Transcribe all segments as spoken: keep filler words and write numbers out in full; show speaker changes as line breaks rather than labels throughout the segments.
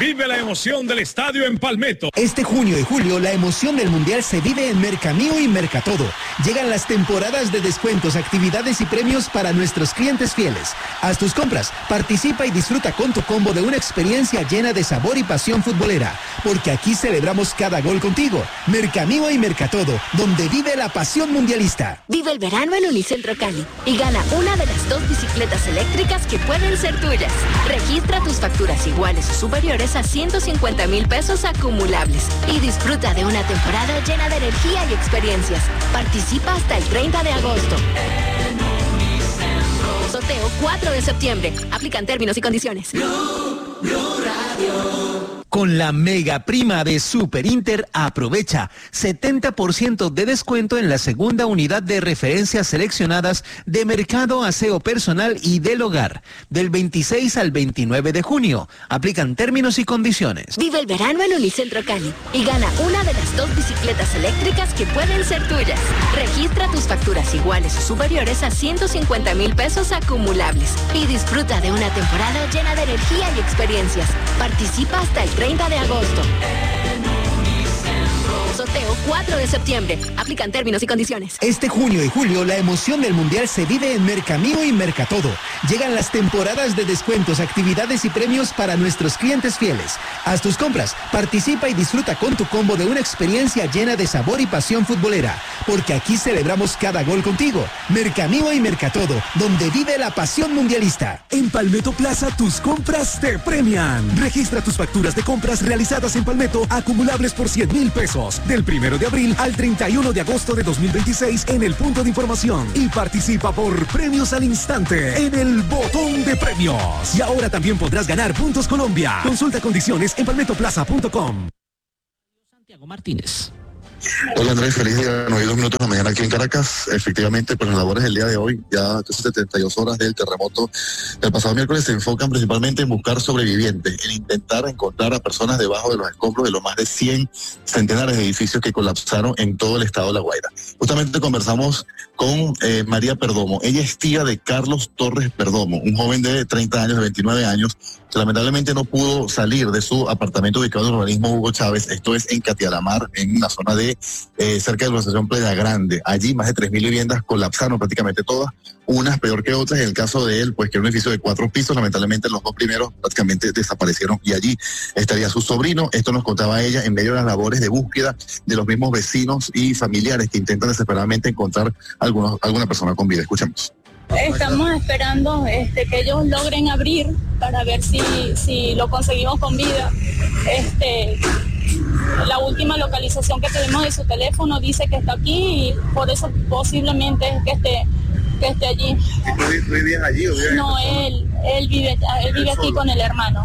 Vive la emoción del estadio en Palmetto.
Este junio y julio la emoción del Mundial se vive en Mercamío y Mercatodo. Llegan las temporadas de descuentos, actividades y premios para nuestros clientes fieles. Haz tus compras, participa y disfruta con tu combo de una experiencia llena de sabor y pasión futbolera. Porque aquí celebramos cada gol contigo. Mercamío y Mercatodo, donde vive la pasión mundialista.
Vive el verano en Unicentro Cali y gana una de las dos bicicletas eléctricas que pueden ser tuyas. Registra tus facturas iguales o superiores a ciento cincuenta mil pesos acumulables y disfruta de una temporada llena de energía y experiencias. Participa hasta el treinta de agosto. Sorteo cuatro de septiembre. Aplican términos y condiciones.
Blue, Blue Radio.
Con la mega prima de Super Inter, aprovecha setenta por ciento de descuento en la segunda unidad de referencias seleccionadas de mercado, aseo personal y del hogar. Del veintiséis al veintinueve de junio. Aplican términos y condiciones.
Vive el verano en Unicentro Cali y gana una de las dos bicicletas eléctricas que pueden ser tuyas. Registra tus facturas iguales o superiores a ciento cincuenta mil pesos acumulables y disfruta de una temporada llena de energía y experiencias. Participa hasta el treinta de agosto. Sorteo cuatro de septiembre. Aplican términos y condiciones.
Este junio y julio la emoción del Mundial se vive en Mercamío y Mercatodo. Llegan las temporadas de descuentos, actividades y premios para nuestros clientes fieles. Haz tus compras, participa y disfruta con tu combo de una experiencia llena de sabor y pasión futbolera. Porque aquí celebramos cada gol contigo. Mercamío y Mercatodo, donde vive la pasión mundialista.
En Palmetto Plaza tus compras te premian. Registra tus facturas de compras realizadas en Palmetto acumulables por cien mil pesos. Del primero de abril al treinta y uno de agosto de dos mil veintiséis en el punto de información y participa por premios al instante en el botón de premios. Y ahora también podrás ganar puntos Colombia. Consulta condiciones en palmettoplaza punto com.
Santiago Martínez.
Hola Andrés, feliz día, nueve y dos minutos de la mañana aquí en Caracas. Efectivamente, pues las labores del día de hoy, ya casi setenta y dos horas del terremoto del pasado miércoles, se enfocan principalmente en buscar sobrevivientes, en intentar encontrar a personas debajo de los escombros de los más de cien centenares de edificios que colapsaron en todo el estado de La Guaira. Justamente conversamos con eh, María Perdomo. Ella es tía de Carlos Torres Perdomo, un joven de treinta años, de veintinueve años, que lamentablemente no pudo salir de su apartamento ubicado en el urbanismo Hugo Chávez, esto es en Catialamar, en la zona de eh, cerca de la estación Playa Grande. Allí más de tres mil viviendas colapsaron prácticamente todas, unas peor que otras. En el caso de él, pues que era un edificio de cuatro pisos, lamentablemente los dos primeros prácticamente desaparecieron y allí estaría su sobrino. Esto nos contaba ella en medio de las labores de búsqueda de los mismos vecinos y familiares que intentan desesperadamente encontrar algunos, alguna persona con vida. Escuchemos.
Estamos esperando este, que ellos logren abrir para ver si, si lo conseguimos con vida. Este, la última localización que tenemos de su teléfono dice que está aquí y por eso posiblemente es que esté, que esté allí.
¿Y tú, tú vivías allí o vivías?
No, él, él vive, él vive aquí con el hermano.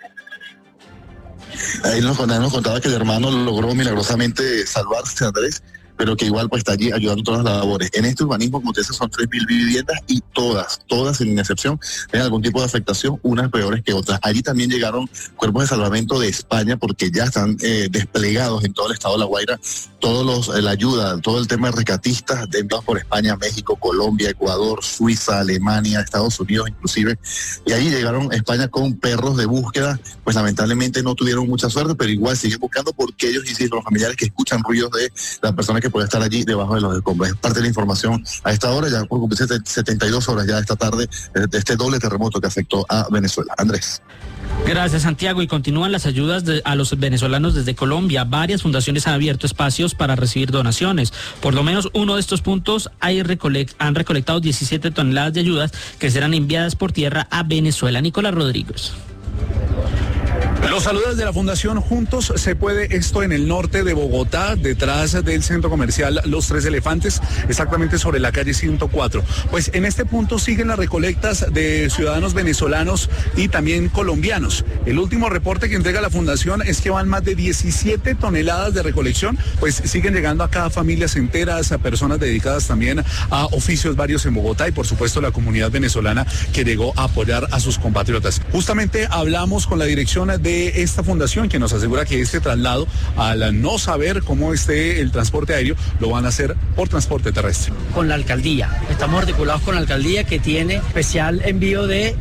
Ahí nos, nos contaba que el hermano logró milagrosamente salvarse, Andrés, pero que igual pues está allí ayudando en todas las labores. En este urbanismo, como te decía, son tres mil viviendas y todas, todas sin excepción, tienen algún tipo de afectación, unas peores que otras. Allí también llegaron cuerpos de salvamento de España porque ya están eh, desplegados en todo el estado de La Guaira, todos los, eh, la ayuda, todo el tema de rescatistas enviados por España, México, Colombia, Ecuador, Suiza, Alemania, Estados Unidos inclusive, y allí llegaron a España con perros de búsqueda, pues lamentablemente no tuvieron mucha suerte, pero igual siguen buscando porque ellos, insisto, los familiares que escuchan ruidos de las personas que puede estar allí debajo de los escombros. Es parte de la información a esta hora, ya por cumplir setenta y dos horas ya esta tarde de este doble terremoto que afectó a Venezuela. Andrés.
Gracias, Santiago. Y continúan las ayudas de, a los venezolanos desde Colombia. Varias fundaciones han abierto espacios para recibir donaciones. Por lo menos uno de estos puntos hay recolect, han recolectado diecisiete toneladas de ayudas que serán enviadas por tierra a Venezuela. Nicolás Rodríguez.
Los saludos de la Fundación Juntos Se Puede, esto en el norte de Bogotá, detrás del centro comercial Los Tres Elefantes, exactamente sobre la calle ciento cuatro. Pues en este punto siguen las recolectas de ciudadanos venezolanos y también colombianos. El último reporte que entrega la Fundación es que van más de diecisiete toneladas de recolección, pues siguen llegando acá a familias enteras, a personas dedicadas también a oficios varios en Bogotá y por supuesto la comunidad venezolana que llegó a apoyar a sus compatriotas. Justamente hablamos con la dirección de esta fundación que nos asegura que este traslado, al no saber cómo esté el transporte aéreo, lo van a hacer por transporte terrestre.
Con la alcaldía, estamos articulados con la alcaldía que tiene especial envío de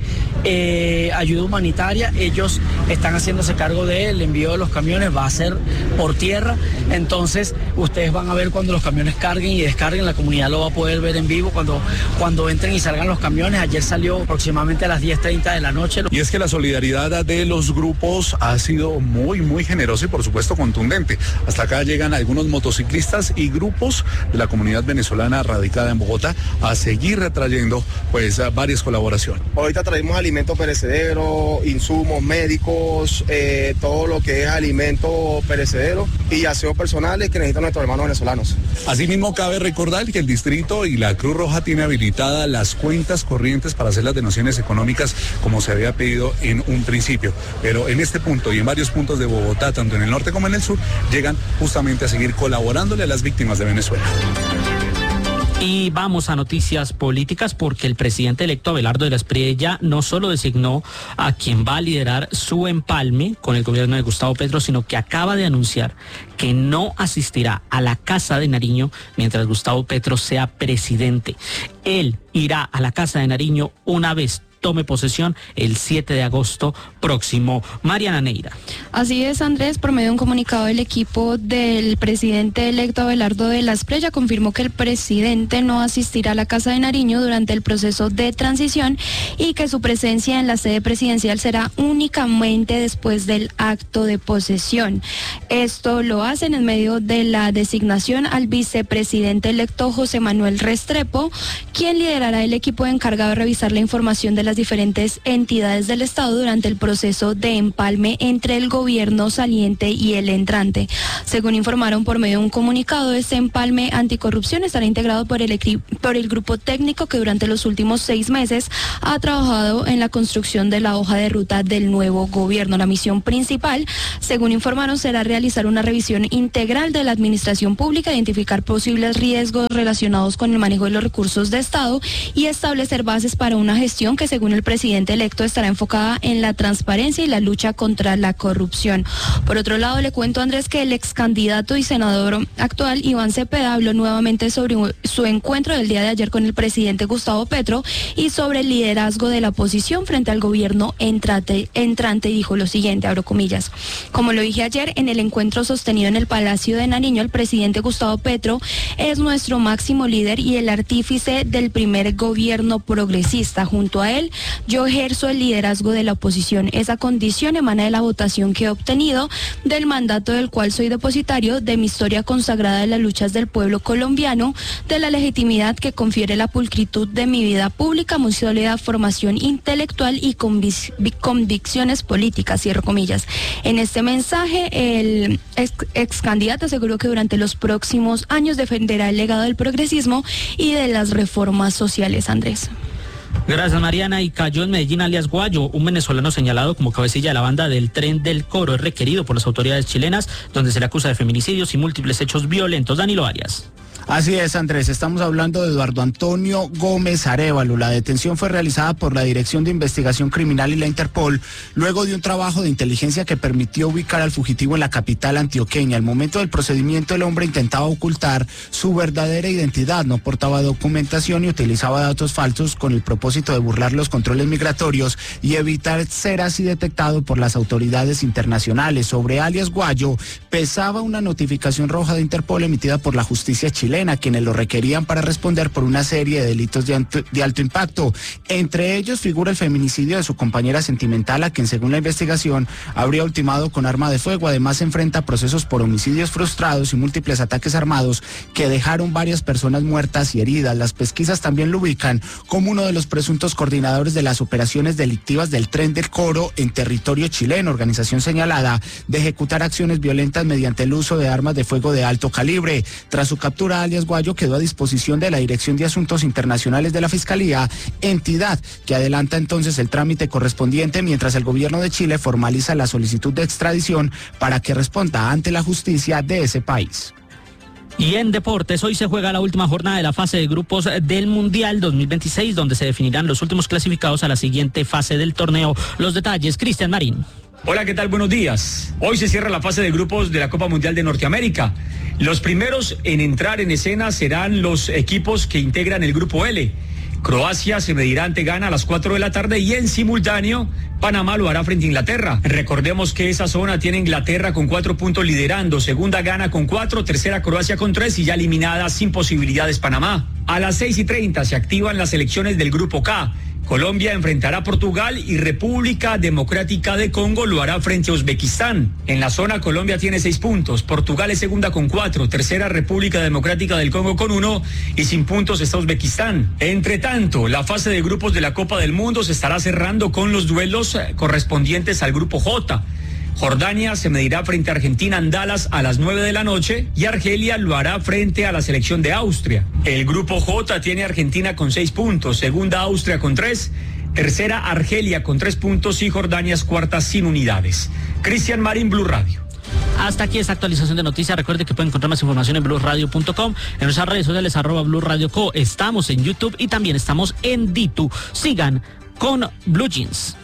eh, ayuda humanitaria. Ellos están haciéndose cargo de él, el envío de los camiones va a ser por tierra, entonces ustedes van a ver cuando los camiones carguen y descarguen, la comunidad lo va a poder ver en vivo cuando, cuando entren y salgan los camiones. Ayer salió aproximadamente a las diez treinta de la noche.
Y es que la solidaridad de los grupos ha sido muy, muy generosa y por supuesto contundente. Hasta acá llegan algunos motociclistas y grupos de la comunidad venezolana radicada en Bogotá a seguir retrayendo pues varias colaboraciones.
Ahorita traemos alimentos perecederos, insumos médicos, eh, todo lo que es alimento perecedero y aseos personales que necesitan nuestros hermanos venezolanos.
Asimismo, cabe recordar que el distrito y la Cruz Roja tiene habilitadas las cuentas corrientes para hacer las donaciones económicas como se había pedido en un principio. Pero en este punto y en varios puntos de Bogotá, tanto en el norte como en el sur, llegan justamente a seguir colaborándole a las víctimas de Venezuela.
Y vamos a noticias políticas porque el presidente electo Abelardo de la Espriella no solo designó a quien va a liderar su empalme con el gobierno de Gustavo Petro, sino que acaba de anunciar que no asistirá a la Casa de Nariño mientras Gustavo Petro sea presidente. Él irá a la Casa de Nariño una vez tome posesión el siete de agosto próximo. Mariana Neira.
Así es, Andrés, por medio de un comunicado del equipo del presidente electo Abelardo de la Espriella confirmó que el presidente no asistirá a la Casa de Nariño durante el proceso de transición y que su presencia en la sede presidencial será únicamente después del acto de posesión. Esto lo hacen en medio de la designación al vicepresidente electo José Manuel Restrepo, quien liderará el equipo encargado de revisar la información de las diferentes entidades del Estado durante el proceso de empalme entre el gobierno saliente y el entrante. Según informaron por medio de un comunicado, este empalme anticorrupción estará integrado por el, por el grupo técnico que durante los últimos seis meses ha trabajado en la construcción de la hoja de ruta del nuevo gobierno. La misión principal, según informaron, será realizar una revisión integral de la administración pública, identificar posibles riesgos relacionados con el manejo de los recursos de Estado y establecer bases para una gestión que, según el presidente electo, estará enfocada en la transparencia y la lucha contra la corrupción. Por otro lado, le cuento, Andrés, que el ex candidato y senador actual Iván Cepeda habló nuevamente sobre su encuentro del día de ayer con el presidente Gustavo Petro y sobre el liderazgo de la oposición frente al gobierno entrante, entrante y dijo lo siguiente, abro comillas: como lo dije ayer, en el encuentro sostenido en el Palacio de Nariño, el presidente Gustavo Petro es nuestro máximo líder y el artífice del primer gobierno progresista. Junto a él, yo ejerzo el liderazgo de la oposición. Esa condición emana de la votación que he obtenido, del mandato del cual soy depositario, de mi historia consagrada de las luchas del pueblo colombiano, de la legitimidad que confiere la pulcritud de mi vida pública, muy sólida formación intelectual y convic convicciones políticas, cierro comillas. En este mensaje, el ex, ex candidato aseguró que durante los próximos años defenderá el legado del progresismo y de las reformas sociales. Andrés.
Gracias, Mariana. Y cayó en Medellín alias Guayo, un venezolano señalado como cabecilla de la banda del Tren del Coro. Es requerido por las autoridades chilenas, donde se le acusa de feminicidios y múltiples hechos violentos. Danilo Arias.
Así es, Andrés, estamos hablando de Eduardo Antonio Gómez Arévalo. La detención fue realizada por la Dirección de Investigación Criminal y la Interpol, luego de un trabajo de inteligencia que permitió ubicar al fugitivo en la capital antioqueña. Al momento del procedimiento, el hombre intentaba ocultar su verdadera identidad, no portaba documentación y utilizaba datos falsos con el propósito de burlar los controles migratorios y evitar ser así detectado por las autoridades internacionales. Sobre alias Guayo pesaba una notificación roja de Interpol emitida por la justicia chilena, quienes lo requerían para responder por una serie de delitos de alto, de alto impacto. Entre ellos figura el feminicidio de su compañera sentimental, a quien, según la investigación, habría ultimado con arma de fuego. Además, se enfrenta procesos por homicidios frustrados y múltiples ataques armados que dejaron varias personas muertas y heridas. Las pesquisas también lo ubican como uno de los presuntos coordinadores de las operaciones delictivas del Tren del Coro en territorio chileno, organización señalada de ejecutar acciones violentas mediante el uso de armas de fuego de alto calibre. Tras su captura, alias Guayo quedó a disposición de la Dirección de Asuntos Internacionales de la Fiscalía, entidad que adelanta entonces el trámite correspondiente mientras el gobierno de Chile formaliza la solicitud de extradición para que responda ante la justicia de ese país.
Y en deportes, hoy se juega la última jornada de la fase de grupos del Mundial dos mil veintiséis, donde se definirán los últimos clasificados a la siguiente fase del torneo. Los detalles, Cristian Marín.
Hola, ¿qué tal? Buenos días. Hoy se cierra la fase de grupos de la Copa Mundial de Norteamérica. Los primeros en entrar en escena serán los equipos que integran el Grupo L. Croacia se medirá ante Ghana a las cuatro de la tarde y en simultáneo Panamá lo hará frente a Inglaterra. Recordemos que esa zona tiene Inglaterra con cuatro puntos liderando, segunda Ghana con cuatro, tercera Croacia con tres y ya eliminada sin posibilidades Panamá. A las seis y treinta se activan las elecciones del Grupo K. Colombia enfrentará a Portugal y República Democrática de Congo lo hará frente a Uzbekistán. En la zona Colombia tiene seis puntos, Portugal es segunda con cuatro, tercera República Democrática del Congo con uno y sin puntos está Uzbekistán. Entre tanto, la fase de grupos de la Copa del Mundo se estará cerrando con los duelos correspondientes al Grupo J. Jordania se medirá frente a Argentina en Dallas a las nueve de la noche y Argelia lo hará frente a la selección de Austria. El Grupo J tiene Argentina con seis puntos, segunda Austria con tres, tercera Argelia con tres puntos y Jordania es cuarta sin unidades. Cristian Marín, Blue Radio.
Hasta aquí esta actualización de noticias. Recuerde que pueden encontrar más información en blue radio punto com, en nuestras redes sociales arroba Blue Radio Co. Estamos en YouTube y también estamos en Ditu. Sigan con Blue Jeans.